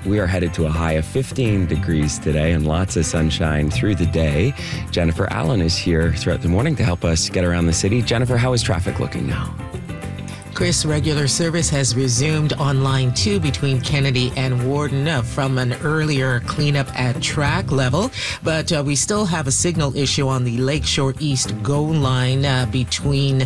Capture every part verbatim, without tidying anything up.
We are headed to a high of fifteen degrees today and lots of sunshine through the day. Jennifer Allen is here throughout the morning to help us get around the city. Jennifer, how is traffic looking now? Chris, regular service has resumed on line two between Kennedy and Warden uh, from an earlier cleanup at track level. But uh, we still have a signal issue on the Lakeshore East GO line uh, between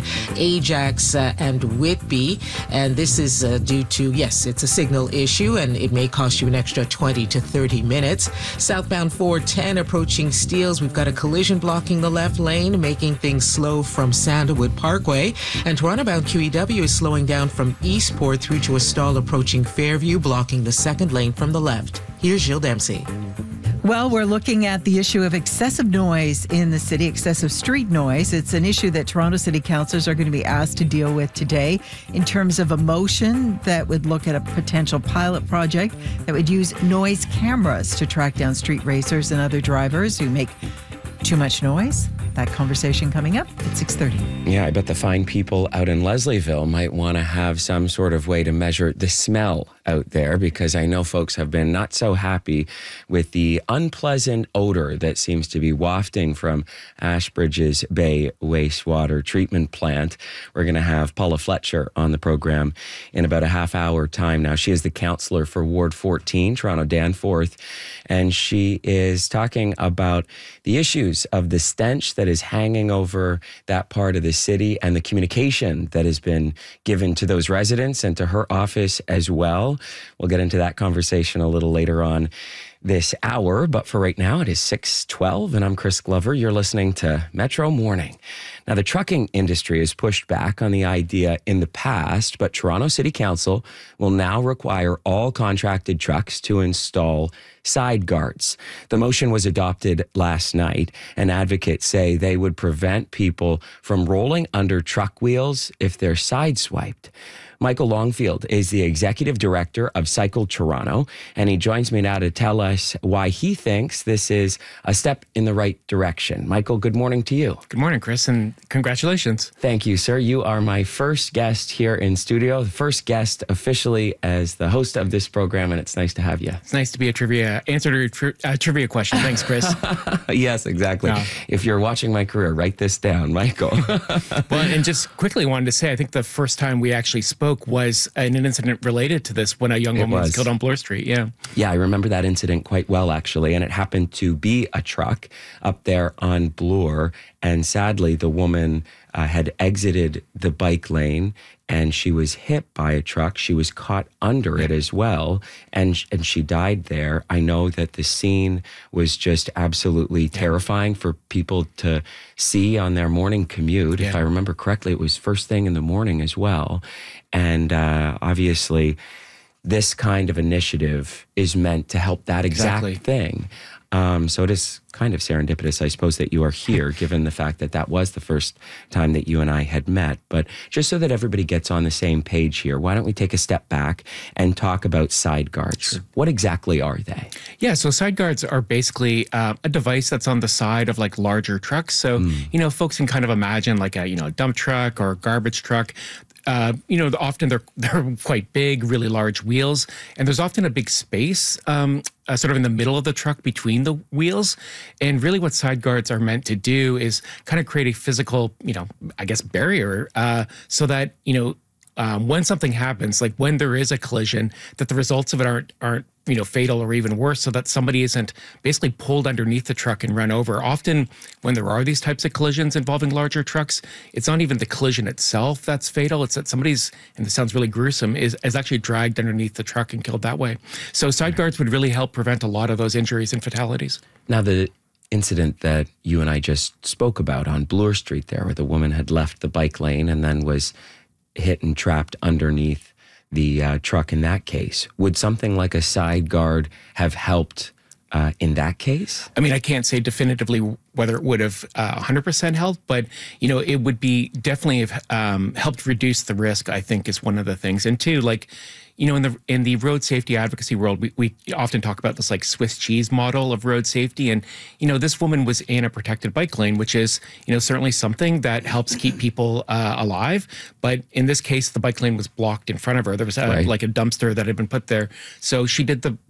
Ajax uh, and Whitby. And this is uh, due to, yes, it's a signal issue and it may cost you an extra twenty to thirty minutes. Southbound four ten approaching Steeles, we've got a collision blocking the left lane, making things slow from Sandalwood Parkway. And Toronto-bound Q E W is slowing down from Eastport through to a stall approaching Fairview, blocking the second lane from the left. Here's Jill Dempsey. Well, we're looking at the issue of excessive noise in the city, excessive street noise. It's an issue that Toronto City Councillors are going to be asked to deal with today in terms of a motion that would look at a potential pilot project that would use noise cameras to track down street racers and other drivers who make too much noise. That conversation coming up at six thirty. Yeah, I bet the fine people out in Leslieville might want to have some sort of way to measure the smell out there, because I know folks have been not so happy with the unpleasant odor that seems to be wafting from Ashbridges Bay wastewater treatment plant. We're going to have Paula Fletcher on the program in about a half hour time now. She is the councillor for Ward fourteen, Toronto Danforth, and she is talking about the issues of the stench that is hanging over that part of the city and the communication that has been given to those residents and to her office as well. We'll get into that conversation a little later on this hour, but for right now, it is six twelve, and I'm Chris Glover. You're listening to Metro Morning. Now, the trucking industry has pushed back on the idea in the past, but Toronto City Council will now require all contracted trucks to install side guards. The motion was adopted last night, and advocates say they would prevent people from rolling under truck wheels if they're sideswiped. Michael Longfield is the executive director of Cycle Toronto, and he joins me now to tell us why he thinks this is a step in the right direction. Michael, good morning to you. Good morning, Chris, and congratulations. Thank you, sir. You are my first guest here in studio, the first guest officially as the host of this program, and it's nice to have you. It's nice to be a trivia answer to a tri- uh, trivia question. Thanks, Chris. Yes, exactly. No. If you're watching my career, write this down, Michael. Well, and just quickly wanted to say, I think the first time we actually spoke was an incident related to this when a young woman was. was killed on Bloor Street. Yeah. Yeah, I remember that incident quite well, actually. And it happened to be a truck up there on Bloor. And sadly, the woman uh, had exited the bike lane and she was hit by a truck. She was caught under it as well. And, and she died there. I know that the scene was just absolutely terrifying for people to see on their morning commute. Yeah. If I remember correctly, it was first thing in the morning as well. And uh, obviously, this kind of initiative is meant to help that exact exactly. thing. Um, so it is kind of serendipitous, I suppose, that you are here, given the fact that that was the first time that you and I had met. But just so that everybody gets on the same page here, why don't we take a step back and talk about side guards? Sure. What exactly are they? Yeah, so side guards are basically uh, a device that's on the side of like larger trucks. So, mm. you know, folks can kind of imagine like a, you know, dump truck or a garbage truck. Uh, you know, often they're they're quite big, really large wheels, and there's often a big space um, uh, sort of in the middle of the truck between the wheels. And really what side guards are meant to do is kind of create a physical, you know, I guess barrier uh, so that, you know, um, when something happens, like when there is a collision, that the results of it aren't aren't you know, fatal or even worse, so that somebody isn't basically pulled underneath the truck and run over. Often when there are these types of collisions involving larger trucks, it's not even the collision itself that's fatal. It's that somebody's, and this sounds really gruesome, is, is actually dragged underneath the truck and killed that way. So side guards would really help prevent a lot of those injuries and fatalities. Now, the incident that you and I just spoke about on Bloor Street there, where the woman had left the bike lane and then was hit and trapped underneath the uh, truck in that case. Would something like a side guard have helped uh, in that case? I mean, I can't say definitively whether it would have uh, one hundred percent helped, but, you know, it would be definitely have um, helped reduce the risk, I think, is one of the things. And two, like, you know, in the in the road safety advocacy world, we, we often talk about this like Swiss cheese model of road safety. And, you know, this woman was in a protected bike lane, which is, you know, certainly something that helps keep people uh, alive. But in this case, the bike lane was blocked in front of her. There was a, right. like a dumpster that had been put there. So she did the